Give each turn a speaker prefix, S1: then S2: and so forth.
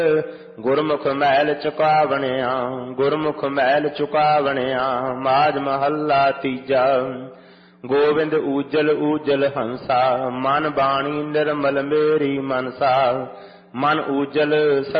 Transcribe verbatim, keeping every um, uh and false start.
S1: ਗੁਰਮੁਖ ਮਹਿਲ ਚੁਕਾਵਣਿਆ, ਗੁਰਮੁਖ ਮਹਿਲ ਚੁਕਾਵਣਿਆ। ਮਾਝ ਮਹੱਲਾ ਤੀਜਾ। ਗੋਬਿੰਦ ਊਜਲ ਊਜਲ ਹੰਸਾ, ਮਨ ਬਾਣੀ ਨਿਰਮਲ ਮੇਰੀ ਮਨਸਾ। ਮਨ ਊਜਲ